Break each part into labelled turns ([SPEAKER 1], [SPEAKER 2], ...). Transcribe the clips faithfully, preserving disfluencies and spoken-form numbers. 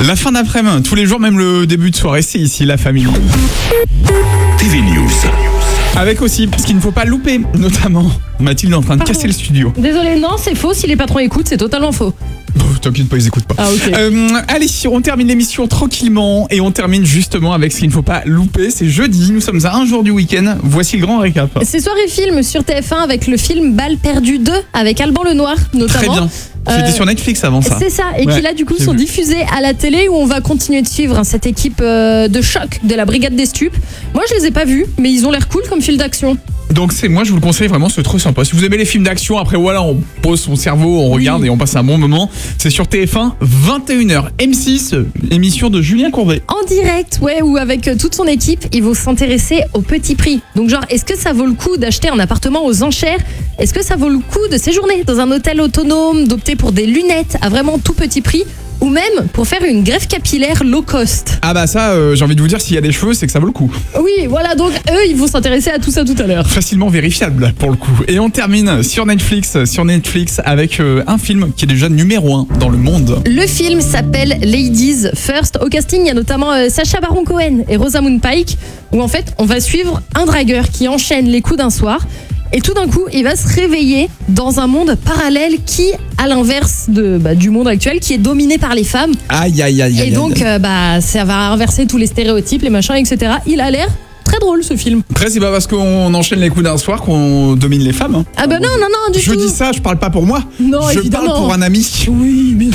[SPEAKER 1] La fin d'après-midi, tous les jours, même le début de soirée, c'est ici la famille.
[SPEAKER 2] T V News.
[SPEAKER 1] Avec aussi, ce qu'il ne faut pas louper, notamment Mathilde est en train de
[SPEAKER 3] Pardon.
[SPEAKER 1] casser le studio.
[SPEAKER 3] Désolé, non, c'est faux. Si les patrons écoutent, c'est totalement faux.
[SPEAKER 1] Oh, t'inquiète pas, ils écoutent pas.
[SPEAKER 3] Ah, ok.
[SPEAKER 1] Euh, allez, on termine l'émission tranquillement et on termine justement avec ce qu'il ne faut pas louper. C'est jeudi, nous sommes à un jour du week-end. Voici le grand récap.
[SPEAKER 3] C'est soirée film sur T F un avec le film Balle perdue deux avec Alban Lenoir notamment.
[SPEAKER 1] Très bien. C'était
[SPEAKER 3] Euh,
[SPEAKER 1] sur Netflix avant ça.
[SPEAKER 3] C'est ça, et
[SPEAKER 1] Ouais,
[SPEAKER 3] qui là du coup
[SPEAKER 1] j'ai
[SPEAKER 3] sont
[SPEAKER 1] vu.
[SPEAKER 3] diffusés à la télé où on va continuer de suivre hein, cette équipe euh, de choc de la brigade des stupes. Moi je les ai pas vus, mais ils ont l'air cool comme fil d'action.
[SPEAKER 1] Donc c'est moi je vous le conseille vraiment, c'est trop sympa. Si vous aimez les films d'action, après voilà, on pose son cerveau, on regarde
[SPEAKER 3] Oui.
[SPEAKER 1] et on passe un bon moment. C'est sur T F un, vingt et une heures, M six, émission de Julien Courbet.
[SPEAKER 3] En direct, ouais, ou avec euh, toute son équipe, ils vont s'intéresser au petit prix. Donc genre, est-ce que ça vaut le coup d'acheter un appartement aux enchères? Est-ce que ça vaut le coup de séjourner dans un hôtel autonome, d'opter pour des lunettes à vraiment tout petit prix? Ou même pour faire une greffe capillaire low cost.
[SPEAKER 1] Ah bah ça, euh, j'ai envie de vous dire, s'il y a des cheveux, c'est que ça vaut le coup.
[SPEAKER 3] Oui, voilà, donc eux, ils vont s'intéresser à tout ça tout à l'heure.
[SPEAKER 1] Facilement vérifiable pour le coup. Et on termine sur Netflix, sur Netflix avec euh, un film qui est déjà numéro un dans le monde.
[SPEAKER 3] Le film s'appelle Ladies First. Au casting, il y a notamment euh, Sacha Baron Cohen et Rosamund Pike, où en fait, on va suivre un dragueur qui enchaîne les coups d'un soir. Et tout d'un coup, il va se réveiller dans un monde parallèle qui, à l'inverse de, bah, du monde actuel, qui est dominé par les femmes.
[SPEAKER 1] Aïe aïe aïe aïe.
[SPEAKER 3] Et donc,
[SPEAKER 1] aïe.
[SPEAKER 3] euh, bah, ça va inverser tous les stéréotypes, les machins, et cetera. Il a l'air très drôle, ce film.
[SPEAKER 1] Après, c'est pas parce qu'on enchaîne les coups d'un soir qu'on domine les femmes. Hein.
[SPEAKER 3] Ah bah non, non, non, du
[SPEAKER 1] Je
[SPEAKER 3] tout.
[SPEAKER 1] dis ça, je parle pas pour moi.
[SPEAKER 3] Non,
[SPEAKER 1] je
[SPEAKER 3] évidemment.
[SPEAKER 1] parle pour un ami. Oui, mais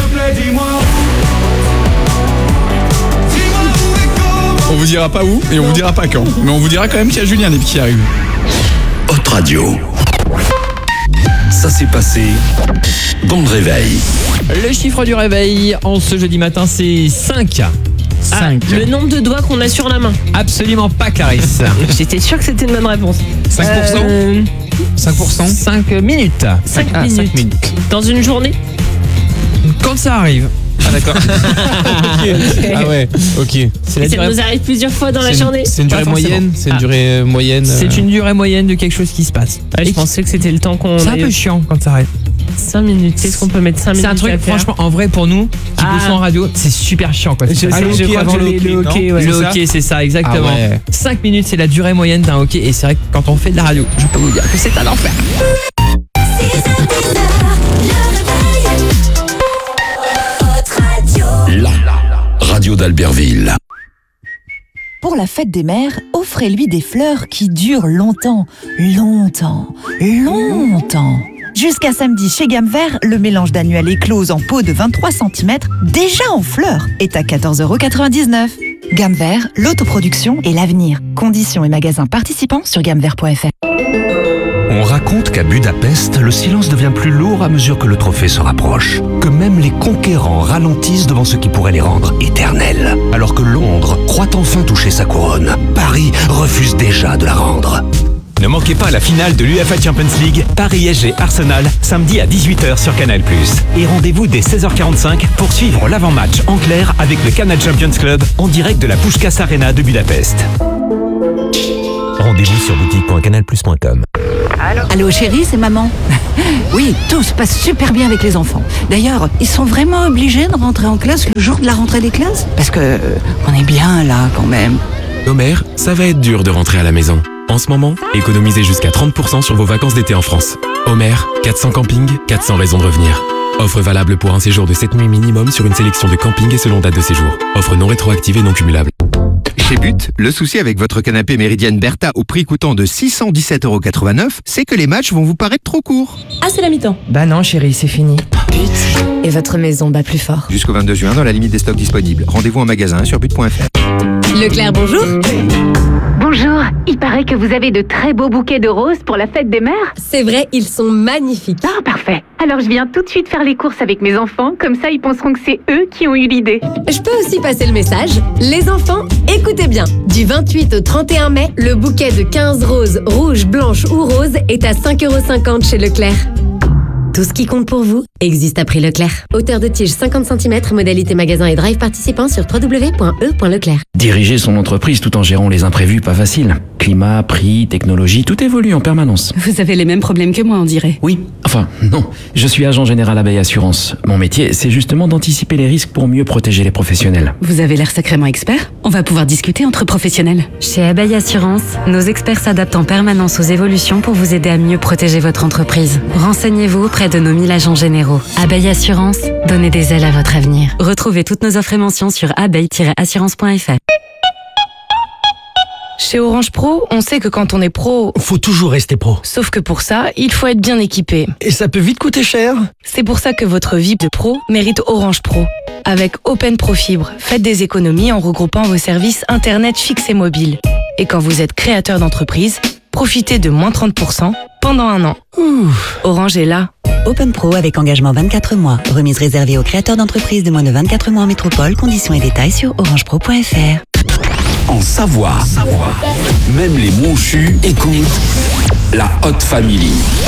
[SPEAKER 1] on vous dira pas où et on vous dira pas quand. Mais on vous dira quand même qu'il y a Julien Nep qui arrive.
[SPEAKER 2] Hot Radio. Ça s'est passé dans le réveil.
[SPEAKER 4] Le chiffre du réveil en ce jeudi matin, c'est cinq.
[SPEAKER 1] cinq.
[SPEAKER 5] Le nombre de doigts qu'on a sur la main.
[SPEAKER 4] Absolument pas, Clarisse.
[SPEAKER 5] J'étais sûre que c'était une bonne réponse.
[SPEAKER 1] cinq pour cent
[SPEAKER 5] Euh,
[SPEAKER 1] cinq pour cent
[SPEAKER 4] cinq minutes.
[SPEAKER 5] cinq
[SPEAKER 4] Ah,
[SPEAKER 5] minutes.
[SPEAKER 4] cinq minutes.
[SPEAKER 5] Dans une journée.
[SPEAKER 4] Quand ça arrive.
[SPEAKER 6] Ah d'accord. Ah ouais, ok.
[SPEAKER 4] C'est la
[SPEAKER 5] Et ça
[SPEAKER 4] durée,
[SPEAKER 5] nous arrive plusieurs fois dans la
[SPEAKER 6] C'est une-
[SPEAKER 5] journée.
[SPEAKER 6] C'est une durée
[SPEAKER 4] Pas forcément.
[SPEAKER 6] moyenne. C'est une
[SPEAKER 4] Ah.
[SPEAKER 6] durée euh, moyenne. euh,
[SPEAKER 4] c'est une durée moyenne de quelque chose qui se passe.
[SPEAKER 5] Ouais, je
[SPEAKER 4] Et
[SPEAKER 5] pensais que c'était le temps qu'on
[SPEAKER 4] c'est un peu
[SPEAKER 5] ait
[SPEAKER 4] chiant quand ça arrive.
[SPEAKER 5] cinq minutes. Qu'est-ce qu'on peut mettre cinq minutes
[SPEAKER 4] C'est un truc,
[SPEAKER 5] à faire
[SPEAKER 4] franchement, en vrai, pour nous, qui
[SPEAKER 5] Ah.
[SPEAKER 4] bossons en radio, c'est super chiant. Quoi.
[SPEAKER 5] Je sais,
[SPEAKER 6] Ah, le
[SPEAKER 5] je
[SPEAKER 6] hockey
[SPEAKER 5] crois
[SPEAKER 6] avant
[SPEAKER 5] que
[SPEAKER 6] le
[SPEAKER 5] je l'ai-
[SPEAKER 6] hockey,
[SPEAKER 5] le
[SPEAKER 6] non
[SPEAKER 5] hockey, ouais.
[SPEAKER 4] Le
[SPEAKER 6] c'est ça
[SPEAKER 4] hockey, c'est ça, exactement.
[SPEAKER 6] Ah ouais.
[SPEAKER 4] cinq minutes, c'est la durée moyenne d'un hockey. Et c'est vrai que quand on fait de la radio, je peux vous dire que c'est un enfer.
[SPEAKER 2] La radio d'Albertville.
[SPEAKER 7] Pour la fête des mères, offrez-lui des fleurs qui durent longtemps, longtemps, longtemps. Jusqu'à samedi chez Gamme Vert, le mélange d'annuel éclose en pot de vingt-trois centimètres, déjà en fleurs, est à quatorze euros quatre-vingt-dix-neuf. Gamme Vert, l'autoproduction et l'avenir. Conditions et magasins participants sur gamme vert point f r.
[SPEAKER 2] On raconte qu'à Budapest, le silence devient plus lourd à mesure que le trophée se rapproche. Que même les conquérants ralentissent devant ce qui pourrait les rendre éternels. Alors que Londres croit enfin toucher sa couronne, Paris refuse déjà de la rendre.
[SPEAKER 8] Ne manquez pas la finale de l'U E F A Champions League, Paris S G Arsenal, samedi à dix-huit heures sur Canal plus. Et rendez-vous dès seize heures quarante-cinq pour suivre l'avant-match en clair avec le Canal Champions Club en direct de la Puskás Arena de Budapest. Rendez-vous sur boutique point canal plus point com.
[SPEAKER 7] Allô chérie, c'est maman. Oui, tout se passe super bien avec les enfants. D'ailleurs, ils sont vraiment obligés de rentrer en classe le jour de la rentrée des classes? Parce que euh, on est bien là quand même.
[SPEAKER 9] Homer, ça va être dur de rentrer à la maison. En ce moment, économisez jusqu'à trente pour cent sur vos vacances d'été en France. Homer, quatre cents campings, quatre cents raisons de revenir. Offre valable pour un séjour de sept nuits minimum sur une sélection de campings et selon date de séjour. Offre non rétroactive et non cumulable.
[SPEAKER 10] Chez But, le souci avec votre canapé Méridienne Bertha au prix coûtant de six cent dix-sept euros quatre-vingt-neuf, c'est que les matchs vont vous paraître trop courts.
[SPEAKER 5] Ah, c'est la mi-temps.
[SPEAKER 4] Bah non, chérie, c'est fini.
[SPEAKER 7] Et votre maison bat plus fort.
[SPEAKER 10] Jusqu'au vingt-deux juin, dans la limite des stocks disponibles. Rendez-vous en magasin sur but point f r.
[SPEAKER 7] Leclerc, bonjour.
[SPEAKER 11] Bonjour, il paraît que vous avez de très beaux bouquets de roses pour la fête des mères.
[SPEAKER 3] C'est vrai, ils sont magnifiques.
[SPEAKER 11] Ah, parfait. Alors je viens tout de suite faire les courses avec mes enfants, comme ça ils penseront que c'est eux qui ont eu l'idée.
[SPEAKER 3] Je peux aussi passer le message. Les enfants, écoutez bien. Du vingt-huit au trente et un mai, le bouquet de quinze roses, rouges, blanches ou roses, est à cinq euros cinquante chez Leclerc.
[SPEAKER 12] Tout ce qui compte pour vous existe à prix Leclerc. Hauteur de tige cinquante centimètres, modalité magasin et drive participant sur w w w point e point leclerc.
[SPEAKER 13] Diriger son entreprise tout en gérant les imprévus, pas facile. Climat, prix, technologie, tout évolue en permanence.
[SPEAKER 14] Vous avez les mêmes problèmes que moi, on dirait.
[SPEAKER 13] Oui, enfin, non. Je suis agent général Abeille Assurance. Mon métier, c'est justement d'anticiper les risques pour mieux protéger les professionnels.
[SPEAKER 14] Vous avez l'air sacrément expert. On va pouvoir discuter entre professionnels.
[SPEAKER 12] Chez Abeille Assurance, nos experts s'adaptent en permanence aux évolutions pour vous aider à mieux protéger votre entreprise. Renseignez-vous auprès de nos mille agents généraux. Abeille Assurance, donnez des ailes à votre avenir. Retrouvez toutes nos offres et mentions sur abeille tiret assurance point f r.
[SPEAKER 15] Chez Orange Pro, on sait que quand on est pro...
[SPEAKER 16] Faut toujours rester pro.
[SPEAKER 15] Sauf que pour ça, il faut être bien équipé.
[SPEAKER 16] Et ça peut vite coûter cher.
[SPEAKER 15] C'est pour ça que votre vie de pro mérite Orange Pro. Avec Open Pro Fibre, faites des économies en regroupant vos services Internet fixe et mobile. Et quand vous êtes créateur d'entreprise, profitez de moins trente pour cent pendant un an. Ouh. Orange est là.
[SPEAKER 17] Open Pro avec engagement vingt-quatre mois. Remise réservée aux créateurs d'entreprises de moins de vingt-quatre mois en métropole. Conditions et détails sur orange pro point f r.
[SPEAKER 18] En Savoie, même les monchus écoutent la Haute Family.